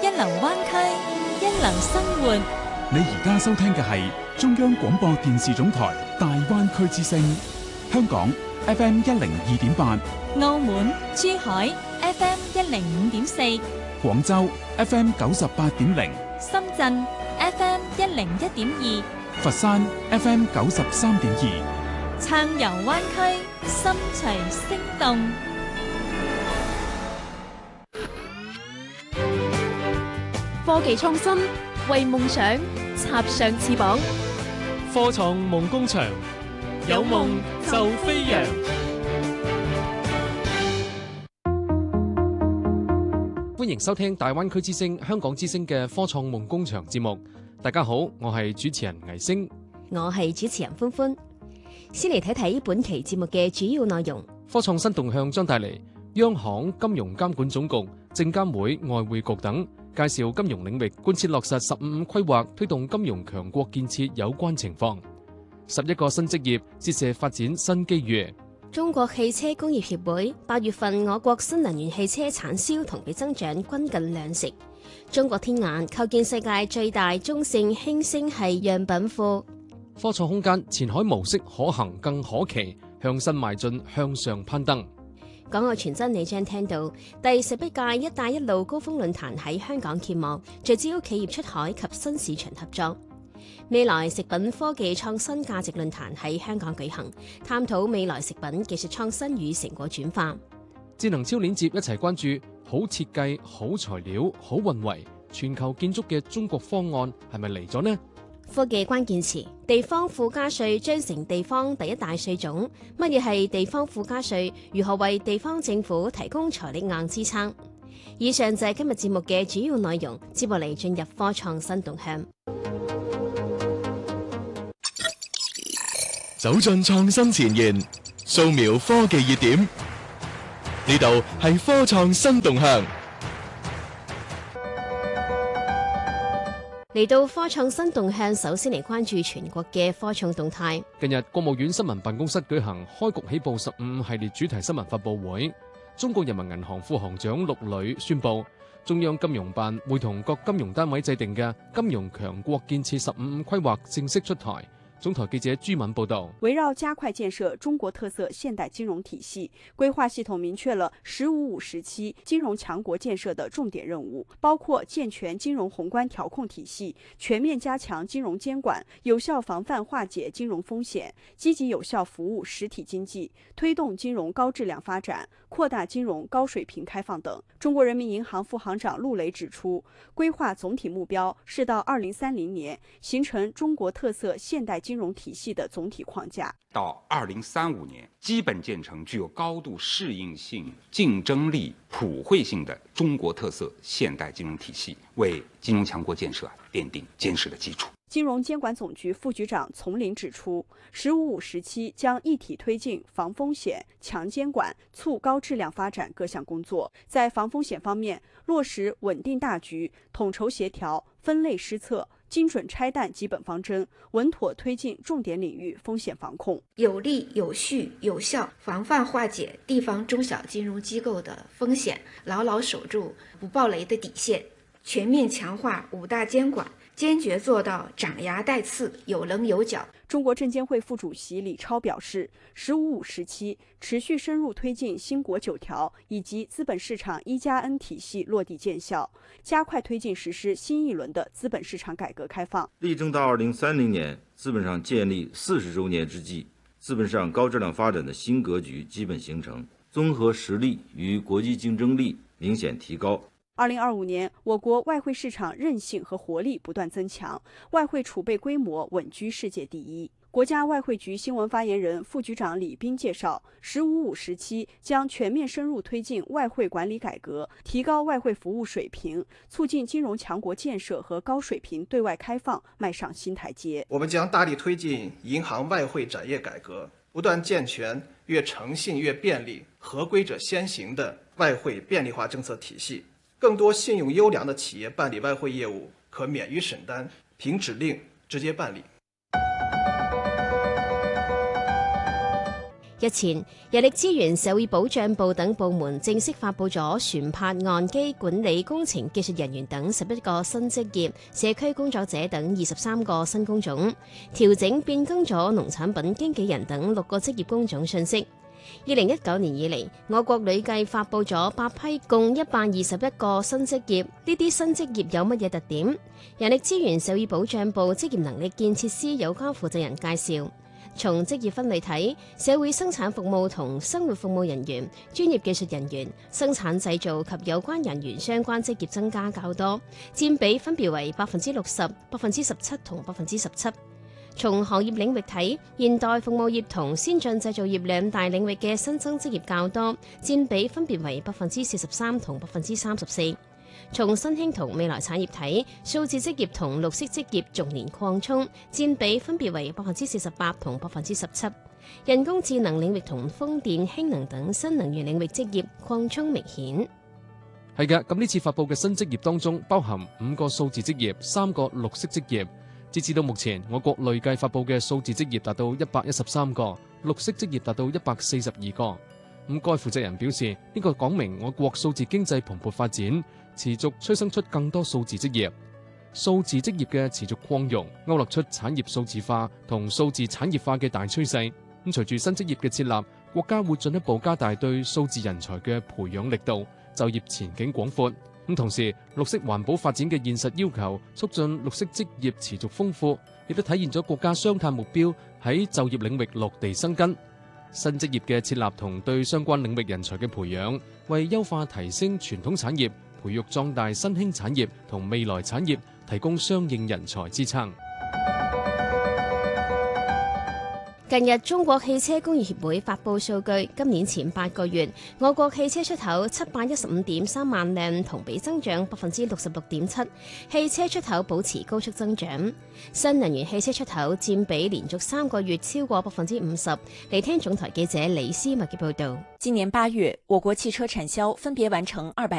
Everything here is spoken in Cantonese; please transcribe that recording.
一流灣區，一流生活。 你而家收聽嘅係中央廣播電視總台大灣區之聲，香港 FM 102.8， 澳門、珠海 FM 105.4， 廣州 FM 98.0， 深圳 FM 101.2， 佛山 FM 93.2， 暢遊灣區，心隨聲動。 科技創新，為夢想插上翅膀。 科創夢工場，有夢就飛揚。歡迎收聽大灣區之聲、香港之聲嘅科創夢工場節目。大家好，我係主持人倪星， 我係主持人歡歡。先嚟睇睇本期節目嘅主要內容。 科創新動向將帶嚟央行、金融監管總局、證監會、外匯局等介紹金融領域貫徹落實15規劃，推動金融強國建設有關情況。11個新職業折射發展新機遇。 中國汽車工業協會8月份我國新能源汽車產銷同比增長均近20%。中國天眼構建世界最大中性氫星系樣品庫。 科創空間前海模式可行更可期，向新邁進，向上攀登。 港澳傳真你將聽到第11屆一帶一路高峰論壇喺香港揭幕，聚焦企業出海及新市場合作。未來食品科技創新價值論壇喺香港舉行，探討未來食品技術創新與成果轉化。 智能超鏈接一齊關注好設計、好材料、好運維，全球建築嘅中國方案係咪嚟咗呢？ 科技關鍵詞：地方附加稅將成地方第一大稅種。乜嘢係地方附加稅？如何為地方政府提供財力硬支撐？以上就係今日節目嘅主要內容。接落嚟進入科創新動向， 走進創新前沿，掃描科技熱點。呢度係科創新動向。 嚟到科創新動向，首先嚟關注全國嘅科創動態。 近日，國務院新聞辦公室舉行開局起步15系列主題新聞發佈會。中國人民銀行副行長陸磊宣布，中央金融辦會同各金融單位制定嘅金融強國建設15規劃正式出台。總台記者朱敏報道， 圍繞加快建設中國特色現代金融體系，規劃系統明確了“15+5”時期金融強國建設的重點任務，包括健全金融宏觀調控體系，全面加強金融監管，有效防範化解金融風險，積極有效服務實體經濟，推動金融高質量發展，擴大金融高水平開放等。中國人民銀行副行長陸磊指出，規劃總體目標是到2030年形成中國特色現代金融體系的總體框架， 到2035年基本建成具有高度適應性、競爭力、普惠性的中國特色現代金融體系，為金融強國建設奠定堅實的基礎。 金融監管總局副局長叢林指出，“15+5”時期將一體推進防風險、強監管、促高質量發展各項工作。在防風險方面，落實穩定大局、統籌協調、分類施策、精準拆彈基本方針，穩妥推進重點領域風險防控， 有力、有序、有效防範化解地方中小金融機構的風險，牢牢守住不爆雷的底線，全面強化5大監管，堅決做到長牙帶刺、有稜有角。 中國證監會副主席李超表示，“15+5”時期持續深入推進新國9條以及資本市場1+N 體系落地見效，加快推進實施新一輪的資本市場改革開放。 力爭到2030年，資本上建立40週年之際，資本市場高質量發展的新格局基本形成，綜合實力與國際競爭力明顯提高。 2025年，我國外匯市場韌性和活力不斷增強，外匯儲備規模穩居世界第一。國家外匯局新聞發言人、副局長李斌介紹，“15+5”時期將全面深入推進外匯管理改革，提高外匯服務水平，促進金融強國建設和高水平對外開放邁上新台階。 我們將大力推進銀行外匯展業改革，不斷健全越誠信越便利、合規者先行的外匯便利化政策體系。更多信用優良的企業辦理外匯業務可免於審單，憑指令直接辦理。 日前，人力資源社會保障部等部門正式發布咗船舶岸基管理工程技術人員等11個新職業、社區工作者等23個新工種，調整變更咗農產品經紀人等6個職業工種信息。2019年以嚟，我國累計發布咗8批共121個新職業。呢啲新職業有乜嘢特點？人力資源社會保障部職業能力建設司有關負責人介紹。從職業分類睇，社會生產服務同生活服務人員、專業技術人員、生產製造及有關人員相關職業增加較多，佔比分別為60%、17%同17%。從行業領域睇，現代服務業同先進製造業兩大領域嘅新增職業較多，佔比分別為43%同34%。從新興同未來產業睇，數字職業同綠色職業逐年擴充，佔比分別為48%同17%。人工智能領域同風電、氫能等新能源領域職業擴充明顯。 係嘅，咁呢次發佈嘅新職業當中，包含5個數字職業、3個綠色職業。截至到目前，我國累計發佈嘅數字職業達到113個，綠色職業達到142個。該負責人表示，呢個講明我國數字經濟蓬勃發展，持續催生出更多數字職業。數字職業嘅持續擴容，勾勒出產業數字化同數字產業化嘅大趨勢。隨住新職業嘅設立，國家會進一步加大對數字人才嘅培養力度，就業前景廣闊。同時，綠色環保發展嘅現實要求，促進綠色職業持續豐富，亦都體現咗國家雙碳目標喺就業領域落地生根。新職業嘅設立同對相關領域人才嘅培養，為優化提升傳統產業、培育壯大新興產業同未來產業提供相應人才支撐。 近日，中國汽車工業協會發布數據，今年前8個月，我國汽車出口715.3萬輛，同比增長66.7%，汽車出口保持高速增長。新能源汽車出口佔比連續3個月超過50%。嚟聽總台記者李思密嘅報導。 今年8月，我國汽車產銷分別完成200